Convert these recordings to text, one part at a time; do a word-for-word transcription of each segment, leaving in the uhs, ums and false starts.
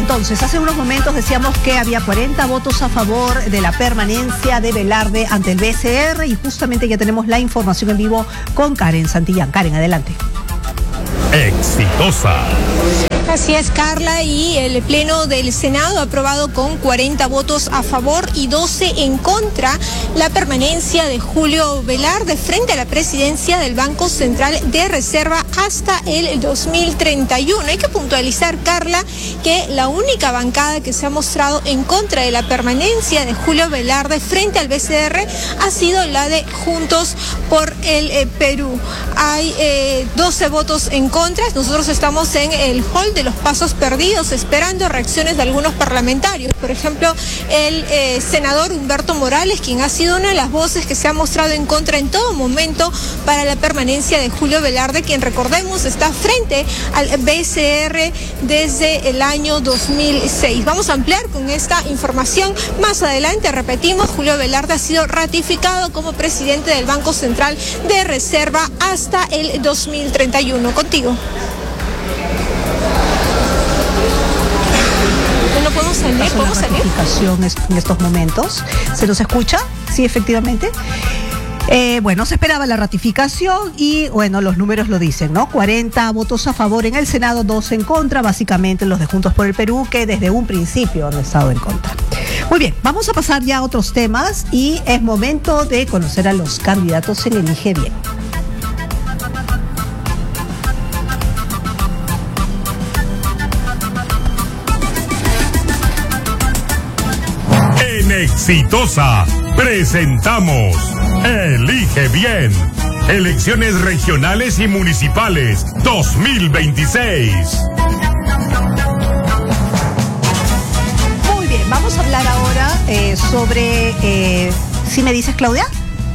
entonces, hace unos momentos decíamos que había cuarenta votos a favor de la permanencia de Velarde ante el B C R y justamente ya tenemos la información en vivo con Karen Santillán. Karen, adelante. Exitosa. Así es, Carla, y el Pleno del Senado ha aprobado con cuarenta votos a favor y doce en contra la permanencia de Julio Velarde frente a la presidencia del Banco Central de Reserva hasta el dos mil treinta y uno. Hay que puntualizar, Carla, que la única bancada que se ha mostrado en contra de la permanencia de Julio Velarde frente al B C R ha sido la de Juntos por el eh, Perú. Hay eh, doce votos en contra. Nosotros estamos en el hall de los pasos perdidos, esperando reacciones de algunos parlamentarios. Por ejemplo, el eh, senador Humberto Morales, quien ha sido una de las voces que se ha mostrado en contra en todo momento para la permanencia de Julio Velarde, quien, recordemos, está frente al B C R desde el año dos mil seis. Vamos a ampliar con esta información más adelante. Repetimos, Julio Velarde ha sido ratificado como presidente del Banco Central de Reserva hasta el dos mil treinta y uno. Contigo. No podemos salir, podemos salir. En estos momentos. ¿Se nos escucha? Sí, efectivamente. Eh, bueno, se esperaba la ratificación y, bueno, los números lo dicen, ¿no? cuarenta votos a favor en el Senado, doce en contra, básicamente los de Juntos por el Perú, que desde un principio han estado en contra. Muy bien, vamos a pasar ya a otros temas y es momento de conocer a los candidatos en Elige Bien. Exitosa, presentamos Elige Bien, elecciones regionales y municipales dos mil veintiséis. Muy bien, vamos a hablar ahora eh, sobre, eh, ¿sí me dices, Claudia?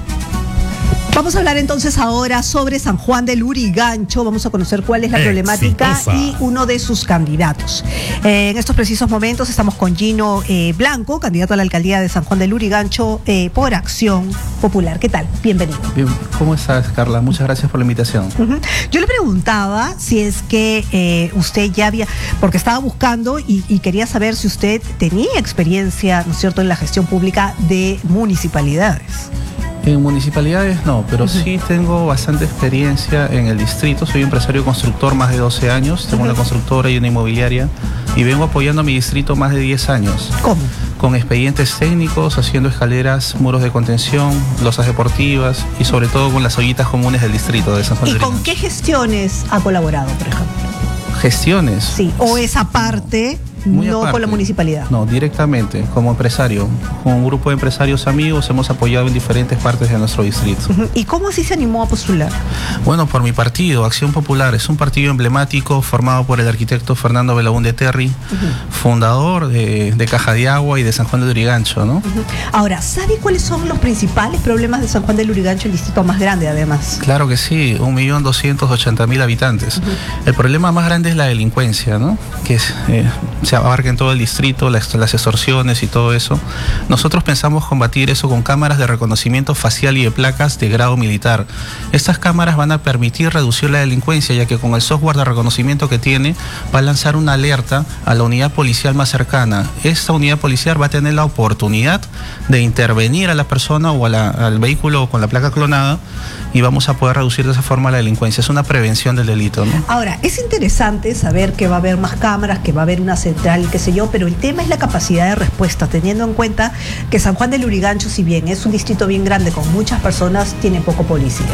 Vamos a hablar entonces ahora sobre San Juan del Lurigancho. Vamos a conocer cuál es la problemática Exitosa. Y uno de sus candidatos. Eh, en estos precisos momentos estamos con Gino eh, Blanco, candidato a la alcaldía de San Juan del Lurigancho eh, por Acción Popular. ¿Qué tal? Bienvenido. Bien, ¿cómo estás, Carla? Muchas gracias por la invitación. Uh-huh. Yo le preguntaba si es que eh, usted ya había, porque estaba buscando y, y quería saber si usted tenía experiencia, ¿no es cierto?, en la gestión pública de municipalidades. En municipalidades no, pero uh-huh. sí tengo bastante experiencia en el distrito. Soy empresario constructor más de doce años, tengo uh-huh. una constructora y una inmobiliaria y vengo apoyando a mi distrito más de diez años. ¿Cómo? Con expedientes técnicos, haciendo escaleras, muros de contención, losas deportivas y sobre todo con las ollitas comunes del distrito de San Juan. ¿Y con qué gestiones ha colaborado, por ejemplo? ¿Gestiones? Sí, o esa parte... Muy no aparte. Con la municipalidad. No, directamente, como empresario. Con un grupo de empresarios amigos hemos apoyado en diferentes partes de nuestro distrito. Uh-huh. ¿Y cómo así se animó a postular? Bueno, por mi partido, Acción Popular. Es un partido emblemático formado por el arquitecto Fernando Belaúnde Terry, uh-huh. fundador de, de Caja de Agua y de San Juan del Lurigancho, ¿no? Uh-huh. Ahora, ¿sabe cuáles son los principales problemas de San Juan del Lurigancho, el distrito más grande además? Claro que sí, un millón doscientos ochenta mil habitantes. Uh-huh. El problema más grande es la delincuencia, ¿no? Que es, eh, se abarca en todo el distrito, las, las extorsiones y todo eso. Nosotros pensamos combatir eso con cámaras de reconocimiento facial y de placas de grado militar. Estas cámaras van a permitir reducir la delincuencia, ya que con el software de reconocimiento que tiene, va a lanzar una alerta a la unidad policial más cercana. Esta unidad policial va a tener la oportunidad de intervenir a la persona o a la, al vehículo con la placa clonada y vamos a poder reducir de esa forma la delincuencia. Es una prevención del delito, ¿no? Ahora, es interesante saber que va a haber más cámaras, que va a haber una central, qué sé yo, pero el tema es la capacidad de respuesta, teniendo en cuenta que San Juan del Lurigancho, si bien es un distrito bien grande con muchas personas, tiene poco policías.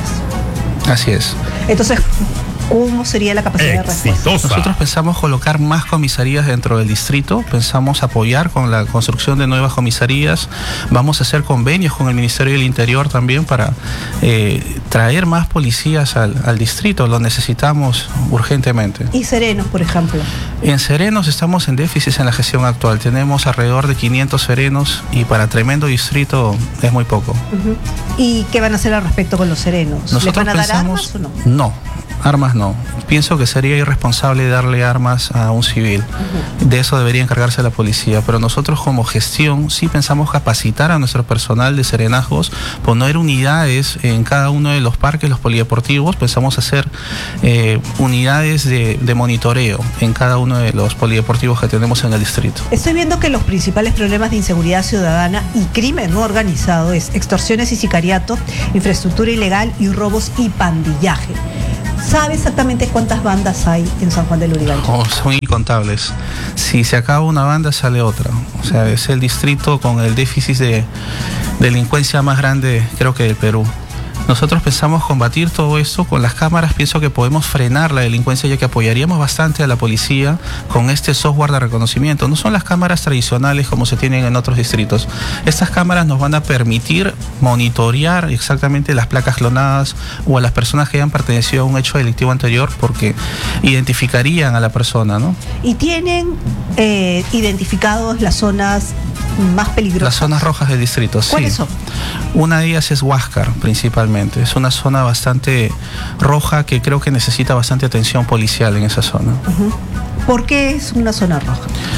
Así es. Entonces, ¿cómo sería la capacidad Exitosa. de respuesta? Nosotros pensamos colocar más comisarías dentro del distrito, pensamos apoyar con la construcción de nuevas comisarías, vamos a hacer convenios con el Ministerio del Interior también para eh, traer más policías al, al distrito, lo necesitamos urgentemente. ¿Y serenos, por ejemplo? En serenos estamos en déficit en la gestión actual, tenemos alrededor de quinientos serenos y para tremendo distrito es muy poco. Uh-huh. ¿Y qué van a hacer al respecto con los serenos? Nosotros ¿Les van a pensamos, dar armas o no? No. Armas no. Pienso que sería irresponsable darle armas a un civil. Uh-huh. De eso debería encargarse la policía. Pero nosotros como gestión sí pensamos capacitar a nuestro personal de serenazgos, poner unidades en cada uno de los parques, los polideportivos. Pensamos hacer eh, unidades de, de monitoreo en cada uno de los polideportivos que tenemos en el distrito. Estoy viendo que los principales problemas de inseguridad ciudadana y crimen no organizado es extorsiones y sicariato, infraestructura ilegal y robos y pandillaje. ¿Sabe exactamente cuántas bandas hay en San Juan del Lurigancho? Oh, son incontables. Si se acaba una banda, sale otra. O sea, es el distrito con el déficit de delincuencia más grande, creo que del Perú. Nosotros pensamos combatir todo esto con las cámaras. Pienso que podemos frenar la delincuencia, ya que apoyaríamos bastante a la policía con este software de reconocimiento. No son las cámaras tradicionales como se tienen en otros distritos. Estas cámaras nos van a permitir monitorear exactamente las placas clonadas o a las personas que hayan pertenecido a un hecho delictivo anterior, porque identificarían a la persona, ¿no? ¿Y tienen eh, identificados las zonas más peligrosas? Las zonas rojas del distrito, sí. ¿Cuáles son? Una de ellas es Huáscar, principalmente. Es una zona bastante roja que creo que necesita bastante atención policial en esa zona. Uh-huh. ¿Por qué es una zona roja?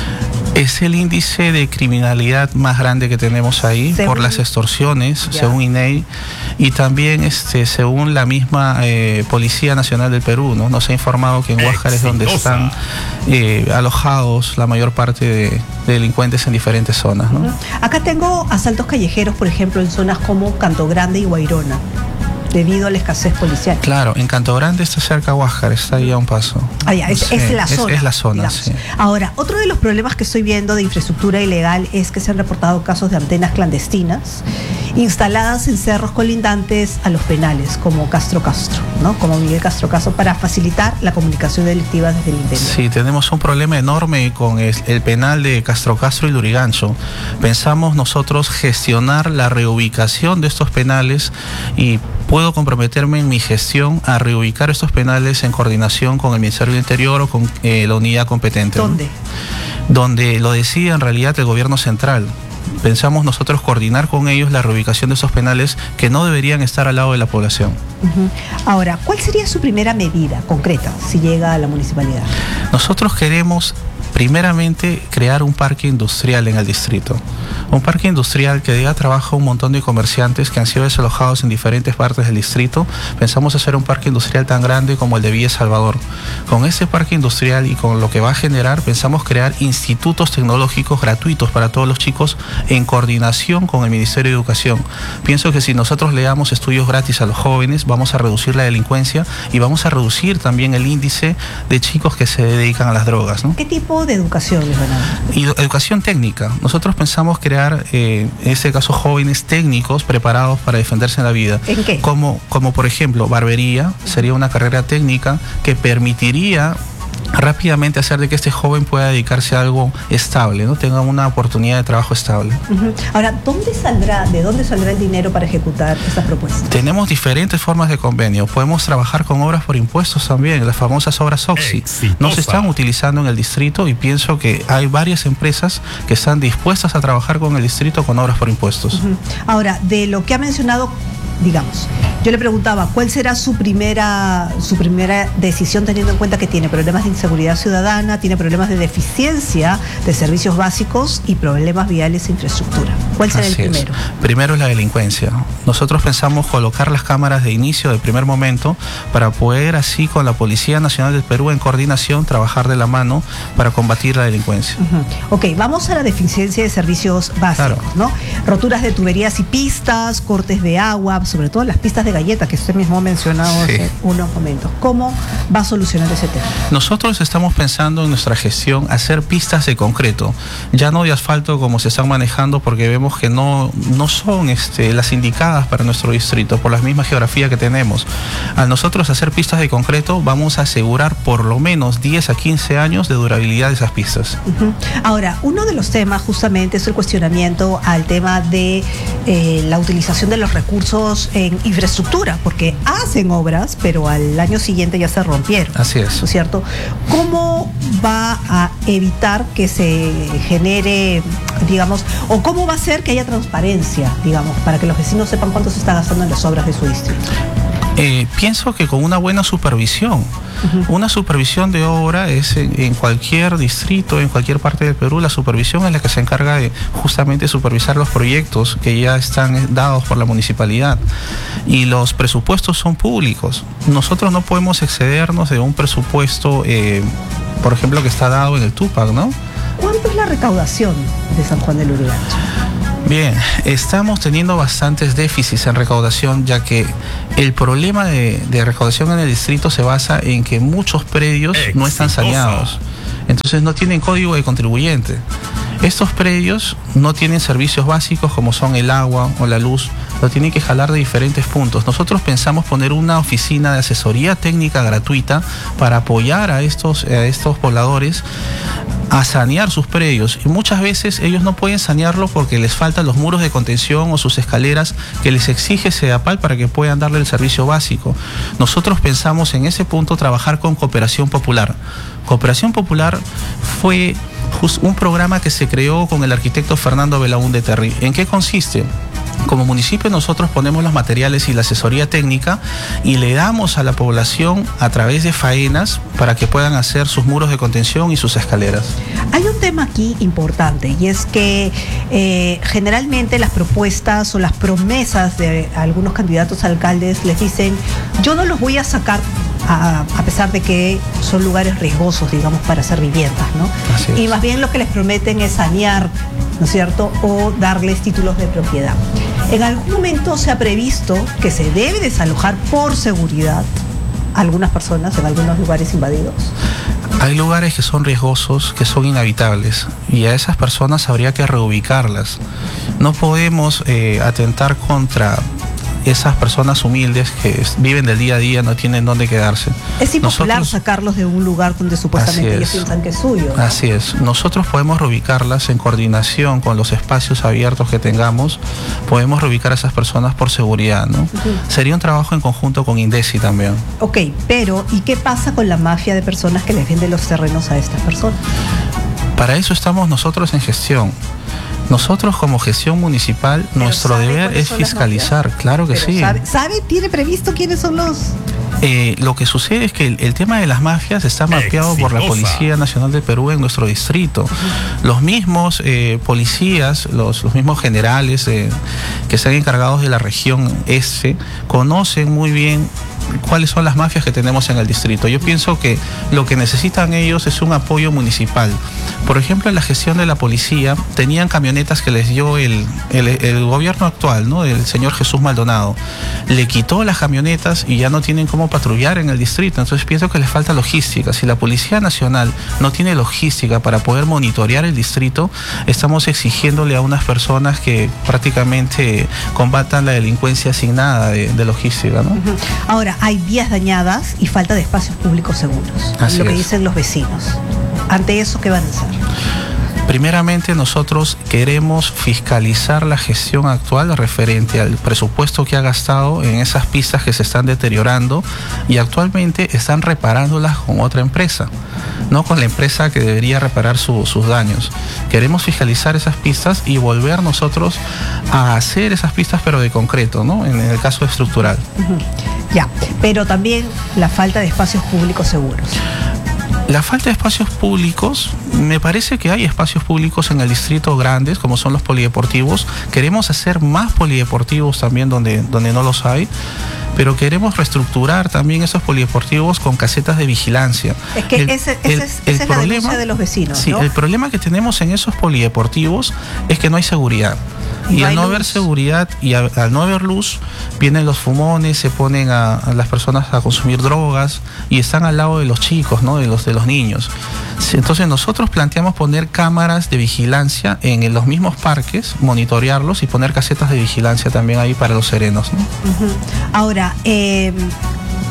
Es el índice de criminalidad más grande que tenemos ahí, según, por las extorsiones, ya. según I N E I, y también este, según la misma eh, Policía Nacional del Perú, ¿no? Nos ha informado que en Huáscar es donde están eh, alojados la mayor parte de, de delincuentes en diferentes zonas, ¿no? Uh-huh. Acá tengo asaltos callejeros, por ejemplo, en zonas como Canto Grande y Guairona, debido a la escasez policial. Claro, en Canto Grande está cerca de Huáscar, está ahí a un paso. Ah, ya, es, sí, es la zona. Es, es la zona, sí. Ahora, otro de los problemas que estoy viendo de infraestructura ilegal es que se han reportado casos de antenas clandestinas instaladas en cerros colindantes a los penales, como Castro Castro, ¿no? Como Miguel Castro Castro, para facilitar la comunicación delictiva desde el interior. Sí, tenemos un problema enorme con el, el penal de Castro Castro y Lurigancho. Pensamos nosotros gestionar la reubicación de estos penales y puedo comprometerme en mi gestión a reubicar estos penales en coordinación con el Ministerio del Interior o con eh, la unidad competente. ¿Dónde? ¿No? Donde lo decide en realidad el gobierno central. Pensamos nosotros coordinar con ellos la reubicación de esos penales que no deberían estar al lado de la población. Uh-huh. Ahora, ¿cuál sería su primera medida concreta si llega a la municipalidad? Nosotros queremos primeramente crear un parque industrial en el distrito. Un parque industrial que dé trabajo a un montón de comerciantes que han sido desalojados en diferentes partes del distrito. Pensamos hacer un parque industrial tan grande como el de Villa Salvador. Con ese parque industrial y con lo que va a generar, pensamos crear institutos tecnológicos gratuitos para todos los chicos en coordinación con el Ministerio de Educación. Pienso que si nosotros le damos estudios gratis a los jóvenes, vamos a reducir la delincuencia y vamos a reducir también el índice de chicos que se dedican a las drogas, ¿no? ¿Qué tipo de educación les van a dar? Educación técnica. Nosotros pensamos crear, eh, en este caso, jóvenes técnicos preparados para defenderse en la vida. ¿En qué? Como, como por ejemplo, barbería, sería una carrera técnica que permitiría rápidamente hacer de que este joven pueda dedicarse a algo estable, ¿no? Tenga una oportunidad de trabajo estable. Uh-huh. Ahora, ¿dónde saldrá, de dónde saldrá el dinero para ejecutar estas propuestas? Tenemos diferentes formas de convenio. Podemos trabajar con obras por impuestos también, las famosas obras Oxy. No se están utilizando en el distrito y pienso que hay varias empresas que están dispuestas a trabajar con el distrito con obras por impuestos. Uh-huh. Ahora, de lo que ha mencionado, digamos, yo le preguntaba, ¿cuál será su primera, su primera decisión teniendo en cuenta que tiene problemas de inseguridad ciudadana, tiene problemas de deficiencia de servicios básicos y problemas viales e infraestructura? ¿Cuál será Así el primero? Es. Primero es la delincuencia. Nosotros pensamos colocar las cámaras de inicio, de primer momento, para poder así con la Policía Nacional del Perú en coordinación trabajar de la mano para combatir la delincuencia. Uh-huh. Ok, vamos a la deficiencia de servicios básicos, claro. ¿no? Roturas de tuberías y pistas, cortes de agua, sobre todo las pistas de galletas que usted mismo ha mencionado sí. hace unos momentos. ¿Cómo va a solucionar ese tema? Nosotros estamos pensando en nuestra gestión hacer pistas de concreto, ya no de asfalto como se están manejando, porque vemos que no, no son este, las indicadas para nuestro distrito por la misma geografía que tenemos. Al nosotros hacer pistas de concreto vamos a asegurar por lo menos diez a quince años de durabilidad de esas pistas. Uh-huh. Ahora, uno de los temas justamente es el cuestionamiento al tema de eh, la utilización de los recursos en infraestructura, porque hacen obras, pero al año siguiente ya se rompieron. Así es. ¿No es cierto? ¿Cómo va a evitar que se genere, digamos, o cómo va a hacer que haya transparencia, digamos, para que los vecinos sepan cuánto se está gastando en las obras de su distrito? Eh, pienso que con una buena supervisión. Uh-huh. Una supervisión de obra es en, en cualquier distrito, en cualquier parte del Perú, la supervisión es la que se encarga de justamente supervisar los proyectos que ya están dados por la municipalidad. Y los presupuestos son públicos. Nosotros no podemos excedernos de un presupuesto, eh, por ejemplo, que está dado en el Tupac, ¿no? ¿Cuánto es la recaudación de San Juan del Lurigancho? Bien, estamos teniendo bastantes déficits en recaudación, ya que el problema de, de recaudación en el distrito se basa en que muchos predios Exitosa. no están saneados. Entonces no tienen código de contribuyente. Estos predios no tienen servicios básicos como son el agua o la luz, lo tienen que jalar de diferentes puntos. Nosotros pensamos poner una oficina de asesoría técnica gratuita para apoyar a estos, a estos pobladores a sanear sus predios, y muchas veces ellos no pueden sanearlo porque les faltan los muros de contención o sus escaleras que les exige SEDAPAL para que puedan darle el servicio básico. Nosotros pensamos en ese punto trabajar con Cooperación Popular. Cooperación Popular fue un programa que se creó con el arquitecto Fernando Belaúnde Terry. ¿En qué consiste? Como municipio nosotros ponemos los materiales y la asesoría técnica y le damos a la población a través de faenas para que puedan hacer sus muros de contención y sus escaleras. Hay un tema aquí importante, y es que eh, generalmente las propuestas o las promesas de algunos candidatos a alcaldes les dicen: yo no los voy a sacar a, a pesar de que son lugares riesgosos, digamos, para hacer viviendas, ¿no? Así es. Y más bien lo que les prometen es sanear, ¿no es cierto?, o darles títulos de propiedad. En algún momento se ha previsto que se debe desalojar por seguridad a algunas personas en algunos lugares invadidos. Hay lugares que son riesgosos, que son inhabitables, y a esas personas habría que reubicarlas. No podemos eh, atentar contra esas personas humildes que viven del día a día, no tienen dónde quedarse. Es impopular Nosotros, sacarlos de un lugar donde supuestamente ellos piensan que es suyo, ¿no? Así es. Nosotros podemos reubicarlas en coordinación con los espacios abiertos que tengamos. Podemos reubicar a esas personas por seguridad, ¿no? Uh-huh. Sería un trabajo en conjunto con INDECI también. Ok, pero ¿y qué pasa con la mafia de personas que les venden los terrenos a estas personas? Para eso estamos nosotros en gestión. Nosotros como gestión municipal, ¿pero nuestro deber es fiscalizar? Claro que Pero sí. ¿Sabe, sabe, tiene previsto quiénes son los...? Eh, lo que sucede es que el, el tema de las mafias está mapeado Exitosa. por la Policía Nacional del Perú en nuestro distrito. Uh-huh. Los mismos eh, policías, los, los mismos generales eh, que están encargados de la región este, conocen muy bien cuáles son las mafias que tenemos en el distrito. Yo pienso que lo que necesitan ellos es un apoyo municipal. Por ejemplo, en la gestión de la policía tenían camionetas que les dio el, el, el gobierno actual, ¿no?, el señor Jesús Maldonado. Le quitó las camionetas y ya no tienen cómo patrullar en el distrito. Entonces pienso que les falta logística. Si la Policía Nacional no tiene logística para poder monitorear el distrito, estamos exigiéndole a unas personas que prácticamente combatan la delincuencia sin nada de, de logística, ¿no? Uh-huh. Ahora, hay vías dañadas y falta de espacios públicos seguros, Así lo que es. dicen los vecinos. Ante eso, ¿qué van a hacer? Primeramente, nosotros queremos fiscalizar la gestión actual referente al presupuesto que ha gastado en esas pistas que se están deteriorando y actualmente están reparándolas con otra empresa, no con la empresa que debería reparar su, sus daños. Queremos fiscalizar esas pistas y volver nosotros a hacer esas pistas, pero de concreto, ¿no?, en el caso estructural. Uh-huh. Ya, pero también la falta de espacios públicos seguros. La falta de espacios públicos, me parece que hay espacios públicos en el distrito grandes, como son los polideportivos. Queremos hacer más polideportivos también donde, donde no los hay, pero queremos reestructurar también esos polideportivos con casetas de vigilancia. Es que el, ese, ese, el, esa el es problema, la denuncia de los vecinos, sí, ¿no? El problema que tenemos en esos polideportivos es que no hay seguridad. Y, y no al no luz. haber seguridad y a, al no haber luz, vienen los fumones, se ponen a, a las personas a consumir drogas y están al lado de los chicos, ¿no?, de los, de los niños. Entonces nosotros planteamos poner cámaras de vigilancia en, en los mismos parques, monitorearlos y poner casetas de vigilancia también ahí para los serenos, ¿no? Uh-huh. Ahora, eh,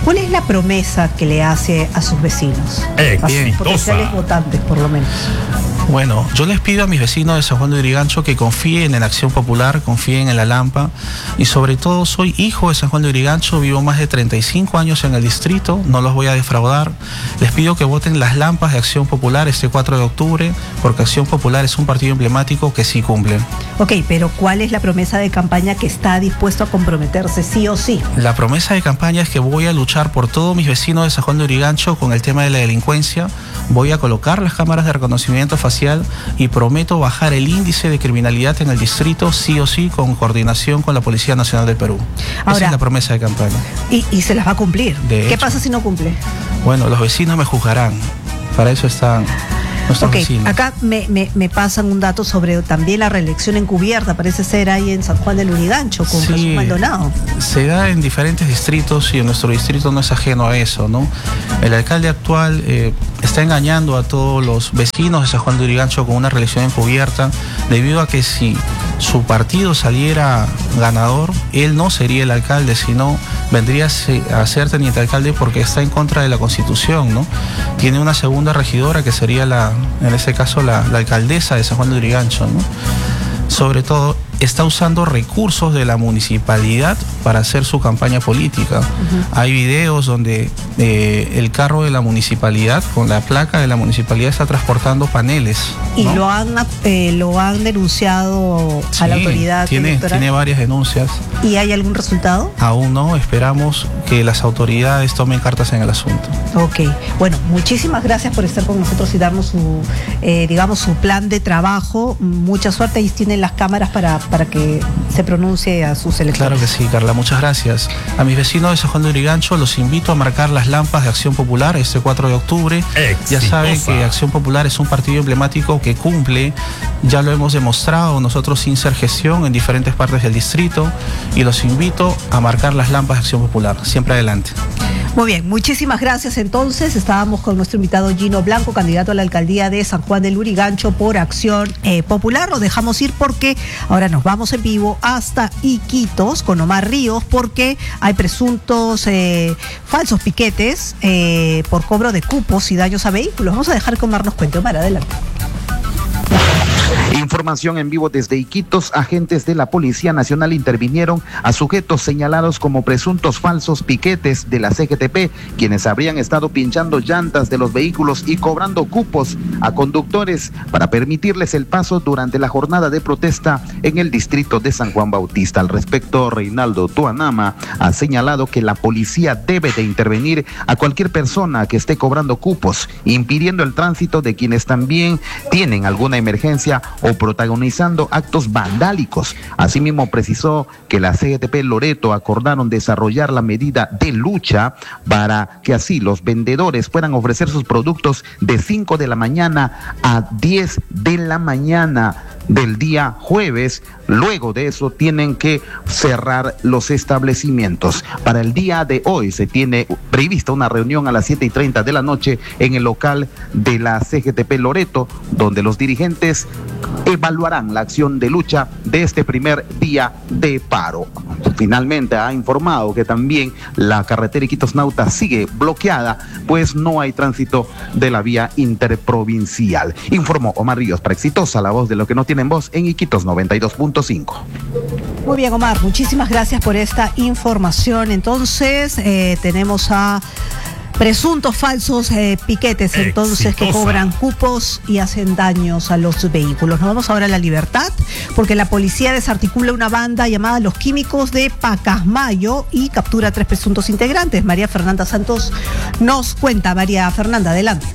¿Cuál es la promesa que le hace a sus vecinos? A sus potenciales votantes, por lo menos. Bueno, yo les pido a mis vecinos de San Juan de Lurigancho que confíen en la Acción Popular, confíen en la Lampa, y sobre todo soy hijo de San Juan de Lurigancho, vivo más de treinta y cinco años en el distrito, no los voy a defraudar. Les pido que voten las Lampas de Acción Popular este cuatro de octubre, porque Acción Popular es un partido emblemático que sí cumple. Ok, pero ¿cuál es la promesa de campaña que está dispuesto a comprometerse sí o sí? La promesa de campaña es que voy a luchar por todos mis vecinos de San Juan de Lurigancho con el tema de la delincuencia, voy a colocar las cámaras de reconocimiento facial y prometo bajar el índice de criminalidad en el distrito sí o sí con coordinación con la Policía Nacional del Perú. Ahora, esa es la promesa de campaña. Y, y se las va a cumplir. De ¿Qué hecho, pasa si no cumple? Bueno, los vecinos me juzgarán. Para eso están nuestros Ok, vecinos. acá me, me, me pasan un dato sobre también la reelección encubierta, parece ser ahí en San Juan de Lurigancho, con Sí, Jesús Maldonado. Se da en diferentes distritos y en nuestro distrito no es ajeno a eso, ¿no? El alcalde actual eh, está engañando a todos los vecinos de San Juan de Lurigancho con una reelección encubierta, debido a que si su partido saliera ganador, él no sería el alcalde, sino vendría a ser teniente alcalde, porque está en contra de la Constitución, ¿no? Tiene una segunda regidora que sería la, en ese caso la, la alcaldesa de San Juan de Lurigancho, ¿no? Sobre todo está usando recursos de la municipalidad para hacer su campaña política. Uh-huh. Hay videos donde eh, el carro de la municipalidad, con la placa de la municipalidad, está transportando paneles, ¿no? Y lo han eh, lo han denunciado sí, a la autoridad tiene, electoral. Tiene varias denuncias. ¿Y hay algún resultado? Aún no, esperamos que las autoridades tomen cartas en el asunto. Ok, bueno, muchísimas gracias por estar con nosotros y darnos su, eh, digamos, su plan de trabajo. Mucha suerte, ahí tienen las cámaras para, para que se pronuncie a sus electores. Claro que sí, Carla, muchas gracias. A mis vecinos de San Juan de Lurigancho los invito a marcar las Lampas de Acción Popular este cuatro de octubre. Exitosa. Ya saben que Acción Popular es un partido emblemático que cumple, ya lo hemos demostrado nosotros sin ser gestión en diferentes partes del distrito, y los invito a marcar las Lampas de Acción Popular. Siempre adelante. Muy bien, muchísimas gracias. Entonces, estábamos con nuestro invitado Gino Blanco, candidato a la alcaldía de San Juan de Lurigancho por Acción eh, Popular. Lo dejamos ir porque ahora nos vamos en vivo hasta Iquitos con Omar Ríos, porque hay presuntos eh, falsos piquetes eh, por cobro de cupos y daños a vehículos. Vamos a dejar que Omar nos cuente. Omar, adelante. Información en vivo desde Iquitos. Agentes de la Policía Nacional intervinieron a sujetos señalados como presuntos falsos piquetes de la C G T P, quienes habrían estado pinchando llantas de los vehículos y cobrando cupos a conductores para permitirles el paso durante la jornada de protesta en el distrito de San Juan Bautista. Al respecto, Reinaldo Tuanama ha señalado que la policía debe de intervenir a cualquier persona que esté cobrando cupos, impidiendo el tránsito de quienes también tienen alguna emergencia o protagonizando actos vandálicos. Asimismo, precisó que la C G T P Loreto acordaron desarrollar la medida de lucha para que así los vendedores puedan ofrecer sus productos de cinco de la mañana a diez de la mañana del día jueves. Luego de eso tienen que cerrar los establecimientos. Para el día de hoy se tiene prevista una reunión a las siete y treinta de la noche en el local de la C G T P Loreto, donde los dirigentes evaluarán la acción de lucha de este primer día de paro. Finalmente ha informado que también la carretera Iquitos-Nauta sigue bloqueada, pues no hay tránsito de la vía interprovincial. Informó Omar Ríos para Exitosa, la voz de los que no tienen voz en Iquitos noventa y dos punto cinco. Muy bien, Omar, muchísimas gracias por esta información. Entonces, eh, tenemos a presuntos falsos eh, piquetes, entonces, Exitosa, que cobran cupos y hacen daños a los vehículos. Nos vamos ahora a La Libertad, porque la policía desarticula una banda llamada Los Químicos de Pacasmayo y captura a tres presuntos integrantes. María Fernanda Santos nos cuenta. María Fernanda, adelante.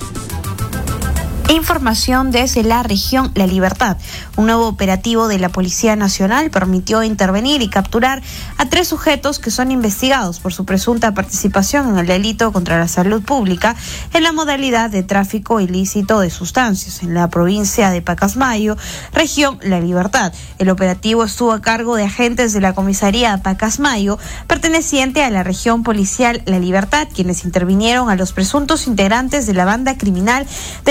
Información desde la región La Libertad. Un nuevo operativo de la Policía Nacional permitió intervenir y capturar a tres sujetos que son investigados por su presunta participación en el delito contra la salud pública en la modalidad de tráfico ilícito de sustancias en la provincia de Pacasmayo, región La Libertad. El operativo estuvo a cargo de agentes de la comisaría de Pacasmayo, perteneciente a la región policial La Libertad, quienes intervinieron a los presuntos integrantes de la banda criminal denominada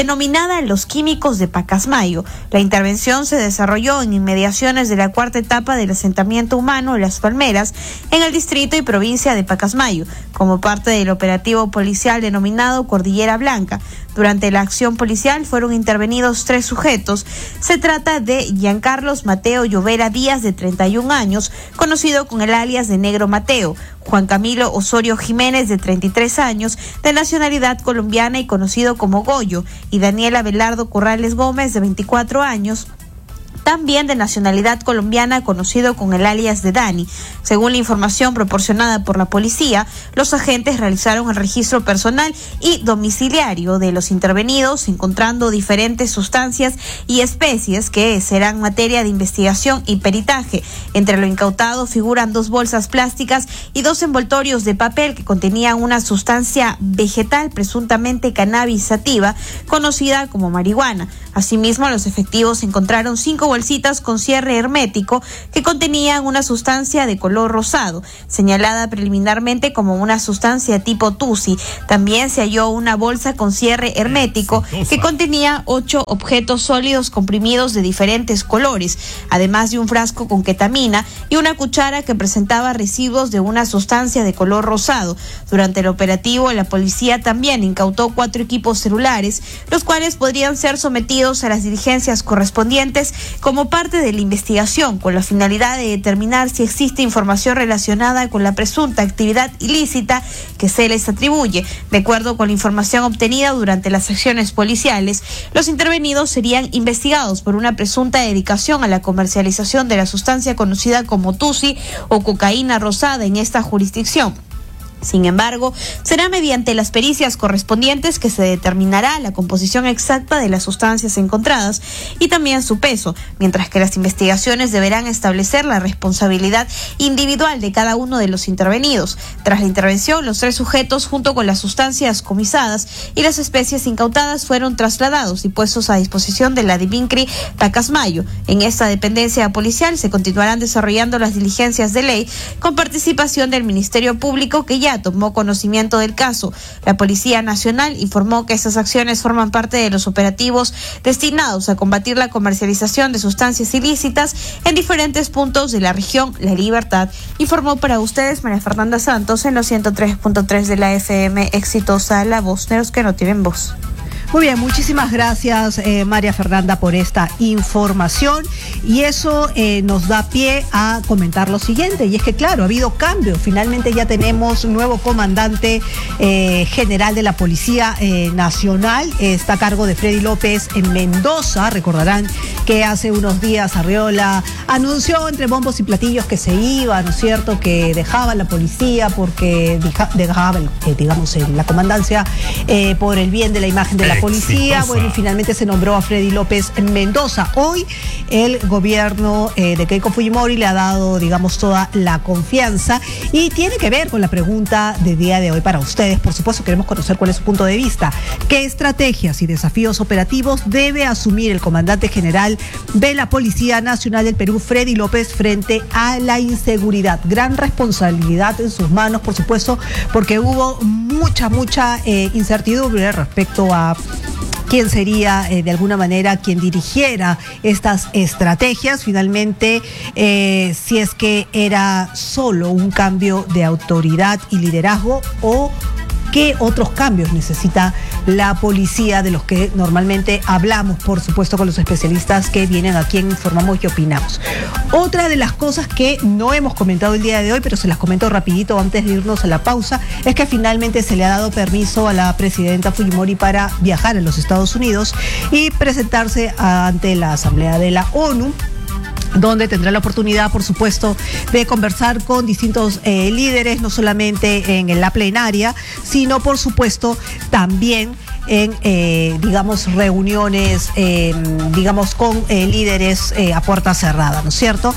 denominada Los Químicos de Pacasmayo. La intervención se desarrolló en inmediaciones de la cuarta etapa del asentamiento humano Las Palmeras, en el distrito y provincia de Pacasmayo, como parte del operativo policial denominado Cordillera Blanca. Durante la acción policial fueron intervenidos tres sujetos. Se trata de Giancarlos Mateo Llovera Díaz, de treinta y un años, conocido con el alias de Negro Mateo; Juan Camilo Osorio Jiménez, de treinta y tres años, de nacionalidad colombiana y conocido como Goyo; y Daniel Abelardo Corrales Gómez, de veinticuatro años, también de nacionalidad colombiana, conocido con el alias de Dani. Según la información proporcionada por la policía, los agentes realizaron el registro personal y domiciliario de los intervenidos, encontrando diferentes sustancias y especies que serán materia de investigación y peritaje. Entre lo incautado figuran dos bolsas plásticas y dos envoltorios de papel que contenían una sustancia vegetal, presuntamente cannabis sativa, conocida como marihuana. Asimismo, los efectivos encontraron cinco bolsitas con cierre hermético que contenían una sustancia de color rosado, señalada preliminarmente como una sustancia tipo tusi. También se halló una bolsa con cierre hermético que contenía ocho objetos sólidos comprimidos de diferentes colores, además de un frasco con ketamina y una cuchara que presentaba residuos de una sustancia de color rosado. Durante el operativo, la policía también incautó cuatro equipos celulares, los cuales podrían ser sometidos a las diligencias correspondientes como parte de la investigación, con la finalidad de determinar si existe información relacionada con la presunta actividad ilícita que se les atribuye. De acuerdo con la información obtenida durante las acciones policiales, los intervenidos serían investigados por una presunta dedicación a la comercialización de la sustancia conocida como tusi o cocaína rosada en esta jurisdicción. Sin embargo, será mediante las pericias correspondientes que se determinará la composición exacta de las sustancias encontradas y también su peso, mientras que las investigaciones deberán establecer la responsabilidad individual de cada uno de los intervenidos. Tras la intervención, los tres sujetos, junto con las sustancias comisadas y las especies incautadas, fueron trasladados y puestos a disposición de la DIVINCRI Pacasmayo. En esta dependencia policial se continuarán desarrollando las diligencias de ley con participación del Ministerio Público, que ya tomó conocimiento del caso. La Policía Nacional informó que estas acciones forman parte de los operativos destinados a combatir la comercialización de sustancias ilícitas en diferentes puntos de la región La Libertad. Informó para ustedes María Fernanda Santos en los ciento tres punto tres de la F M Exitosa, la voz de los que no tienen voz. Muy bien, muchísimas gracias eh, María Fernanda por esta información, y eso eh, nos da pie a comentar lo siguiente, y es que claro, ha habido cambio. Finalmente ya tenemos un nuevo comandante eh, general de la Policía eh, Nacional. Está a cargo de Freddy López en Mendoza. Recordarán que hace unos días Arriola anunció entre bombos y platillos que se iba, ¿no es cierto?, que dejaba la policía porque dejaba, eh, digamos, la comandancia eh, por el bien de la imagen de la policía. Bueno, y finalmente se nombró a Freddy López en Mendoza. Hoy el gobierno eh, de Keiko Fujimori le ha dado, digamos, toda la confianza, y tiene que ver con la pregunta de día de hoy para ustedes. Por supuesto, queremos conocer cuál es su punto de vista. ¿Qué estrategias y desafíos operativos debe asumir el comandante general de la Policía Nacional del Perú, Freddy López, frente a la inseguridad? Gran responsabilidad en sus manos, por supuesto, porque hubo mucha, mucha eh, incertidumbre respecto a quién sería eh, de alguna manera quien dirigiera estas estrategias. Finalmente, eh, si es que era solo un cambio de autoridad y liderazgo, o qué otros cambios necesita la policía, de los que normalmente hablamos, por supuesto, con los especialistas que vienen aquí en Informamos y Opinamos. Otra de las cosas que no hemos comentado el día de hoy, pero se las comento rapidito antes de irnos a la pausa, es que finalmente se le ha dado permiso a la presidenta Fujimori para viajar a los Estados Unidos y presentarse ante la Asamblea de la ONU, donde tendrá la oportunidad, por supuesto, de conversar con distintos eh, líderes, no solamente en, en la plenaria, sino, por supuesto, también en, eh, digamos, reuniones, eh, digamos, con eh, líderes eh, a puerta cerrada, ¿no es cierto?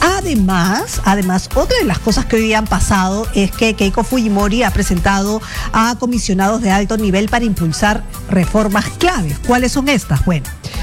Además, además, otra de las cosas que hoy han pasado es que Keiko Fujimori ha presentado a comisionados de alto nivel para impulsar reformas claves. ¿Cuáles son estas? Bueno,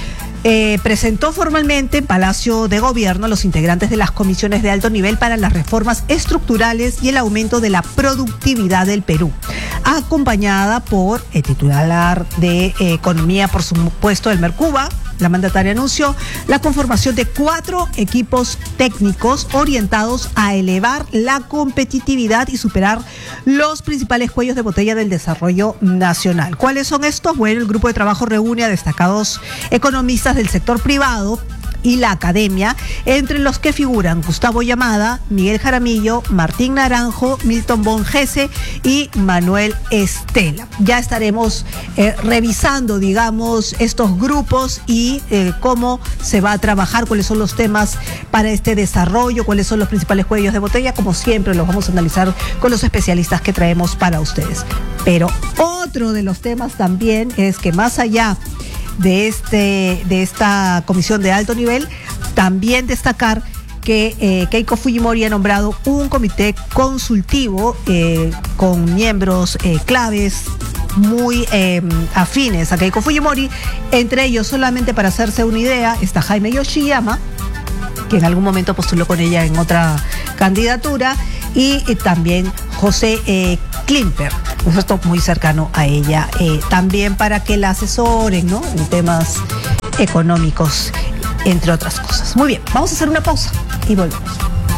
Eh, presentó formalmente en Palacio de Gobierno a los integrantes de las comisiones de alto nivel para las reformas estructurales y el aumento de la productividad del Perú. acompañada por el titular de eh, Economía, por supuesto, del Mercuba. La mandataria anunció la conformación de cuatro equipos técnicos orientados a elevar la competitividad y superar los principales cuellos de botella del desarrollo nacional. ¿Cuáles son estos? Bueno, el grupo de trabajo reúne a destacados economistas del sector privado y la academia, entre los que figuran Gustavo Llamada, Miguel Jaramillo, Martín Naranjo, Milton Bongese y Manuel Estela. Ya estaremos eh, revisando, digamos, estos grupos y eh, cómo se va a trabajar, cuáles son los temas para este desarrollo, cuáles son los principales cuellos de botella. Como siempre, los vamos a analizar con los especialistas que traemos para ustedes. Pero otro de los temas también es que más allá de este de esta comisión de alto nivel, también destacar que eh, Keiko Fujimori ha nombrado un comité consultivo eh, con miembros eh, claves muy eh, afines a Keiko Fujimori. Entre ellos, solamente para hacerse una idea, está Jaime Yoshiyama, que en algún momento postuló con ella en otra candidatura, y eh, también José eh, Klimper, pues esto muy cercano a ella, eh, también para que la asesoren, ¿no?, en temas económicos, entre otras cosas. Muy bien, vamos a hacer una pausa y volvemos.